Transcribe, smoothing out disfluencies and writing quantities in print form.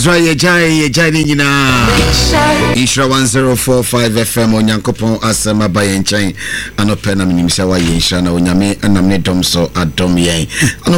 That's right, ye jai nina. Isra 1045 FM onyankopon asema ba yen chan. Anopena minimisa wa yen sha na onyame anamne dom so adom yen.